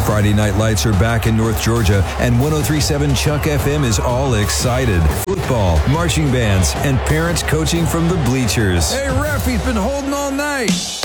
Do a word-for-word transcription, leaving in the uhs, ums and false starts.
Friday Night Lights are back in North Georgia, and one oh three point seven Chuck F M is all excited. Football, marching bands, and parents coaching from the bleachers. Hey, ref, he's been holding all night.